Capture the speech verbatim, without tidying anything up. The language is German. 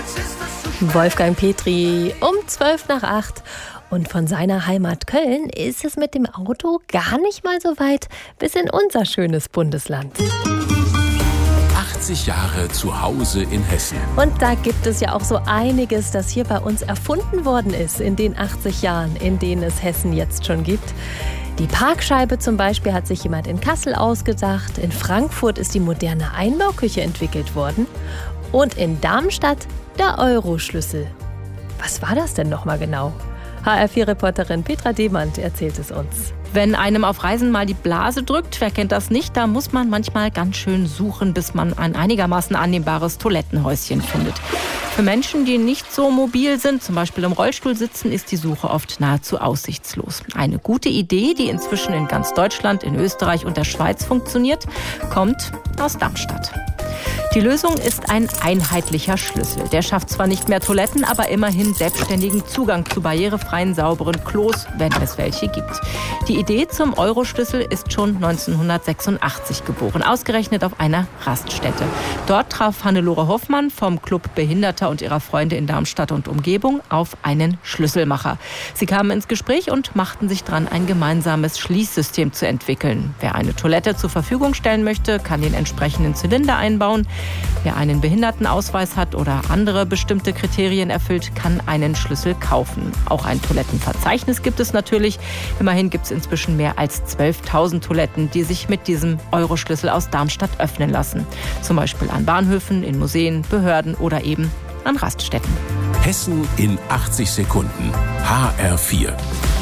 Wolfgang Petri um zwölf nach acht. Und von seiner Heimat Köln ist es mit dem Auto gar nicht mal so weit bis in unser schönes Bundesland. achtzig Jahre zu Hause in Hessen. Und da gibt es ja auch so einiges, das hier bei uns erfunden worden ist in den achtzig Jahren, in denen es Hessen jetzt schon gibt. Die Parkscheibe zum Beispiel hat sich jemand in Kassel ausgedacht. In Frankfurt ist die moderne Einbauküche entwickelt worden. Und in Darmstadt der Euroschlüssel. Was war das denn nochmal genau? H R vier Reporterin Petra Demand erzählt es uns. Wenn einem auf Reisen mal die Blase drückt, wer kennt das nicht, da muss man manchmal ganz schön suchen, bis man ein einigermaßen annehmbares Toilettenhäuschen findet. Für Menschen, die nicht so mobil sind, zum Beispiel im Rollstuhl sitzen, ist die Suche oft nahezu aussichtslos. Eine gute Idee, die inzwischen in ganz Deutschland, in Österreich und der Schweiz funktioniert, kommt aus Darmstadt. Die Lösung ist ein einheitlicher Schlüssel. Der schafft zwar nicht mehr Toiletten, aber immerhin selbstständigen Zugang zu barrierefreien, sauberen Klos, wenn es welche gibt. Die Idee zum Euroschlüssel ist schon neunzehnhundertsechsundachtzig geboren, ausgerechnet auf einer Raststätte. Dort traf Hannelore Hoffmann vom Club Behinderter und ihrer Freunde in Darmstadt und Umgebung auf einen Schlüsselmacher. Sie kamen ins Gespräch und machten sich dran, ein gemeinsames Schließsystem zu entwickeln. Wer eine Toilette zur Verfügung stellen möchte, kann den entsprechenden Zylinder einbauen. Wer einen Behindertenausweis hat oder andere bestimmte Kriterien erfüllt, kann einen Schlüssel kaufen. Auch ein Toilettenverzeichnis gibt es natürlich. Immerhin gibt es inzwischen mehr als zwölftausend Toiletten, die sich mit diesem Euroschlüssel aus Darmstadt öffnen lassen. Zum Beispiel an Bahnhöfen, in Museen, Behörden oder eben an Raststätten. Hessen in achtzig Sekunden. H R vier.